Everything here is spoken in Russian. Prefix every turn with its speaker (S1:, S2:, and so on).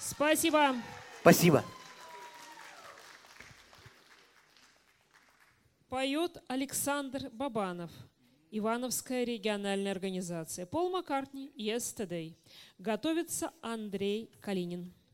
S1: Спасибо.
S2: Спасибо.
S1: Поет Александр Бабанов, Ивановская региональная организация. Пол Маккартни, Yesterday. Готовится Андрей Калинин.